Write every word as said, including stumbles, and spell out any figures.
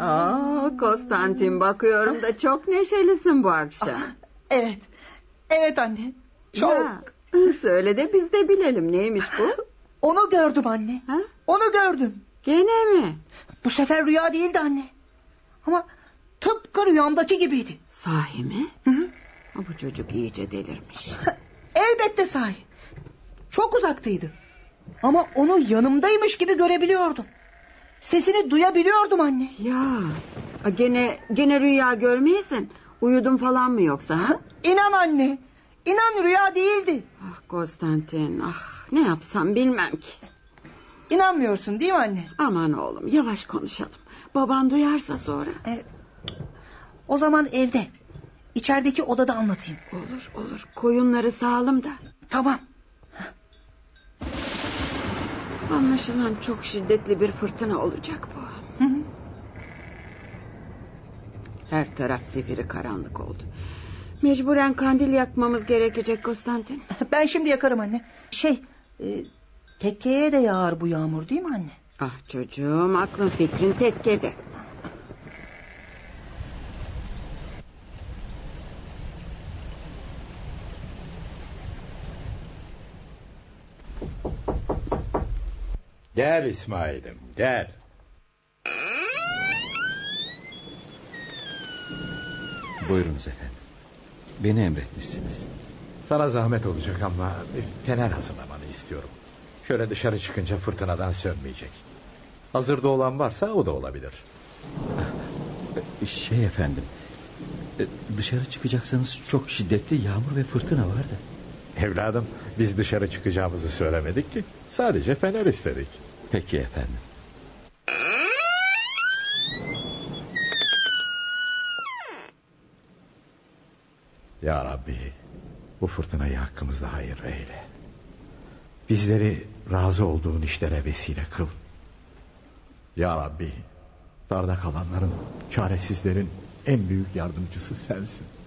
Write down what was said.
Aa, Konstantin, bakıyorum da çok neşelisin bu akşam. Evet. Evet anne. Çok. Ya, söyle de biz de bilelim, neymiş bu? Onu gördüm anne. Ha? Onu gördüm. Gene mi? Bu sefer rüya değildi anne. Ama tıpkı rüyamdaki gibiydi. Sahi mi? Hı hı. Bu çocuk iyice delirmiş. Elbette sahi. Çok uzaktaydı. Ama onu yanımdaymış gibi görebiliyordum. Sesini duyabiliyordum anne. Ya, gene gene rüya görmeyesin. Uyudun falan mı yoksa? Ha? İnan anne. İnan rüya değildi. Ah Konstantin, ah ne yapsam bilmem ki. İnanmıyorsun değil mi anne? Aman oğlum, yavaş konuşalım. Baban duyarsa sonra. E, o zaman evde. İçerideki odada anlatayım. Olur olur, koyunları sağalım da. Tamam. Anlaşılan çok şiddetli bir fırtına olacak bu. Hı hı. Her taraf zifiri karanlık oldu. Mecburen kandil yakmamız gerekecek Konstantin. Ben şimdi yakarım anne. Şey, e, tekkeye de yağar bu yağmur değil mi anne? Ah çocuğum, aklın fikrin tekkede. Gel İsmail'im, gel. Buyurunuz efendim. Beni emretmişsiniz. Sana zahmet olacak ama bir fener hazırlamanı istiyorum. Şöyle dışarı çıkınca fırtınadan sönmeyecek. Hazırda olan varsa o da olabilir. Şey efendim, dışarı çıkacaksanız çok şiddetli yağmur ve fırtına var da. Evladım, biz dışarı çıkacağımızı söylemedik ki. Sadece fener istedik. Peki efendim. Ya Rabbi, bu fırtınayı hakkımızda hayır eyle. Bizleri razı olduğun işlere vesile kıl. Ya Rabbi, darda kalanların, çaresizlerin en büyük yardımcısı sensin.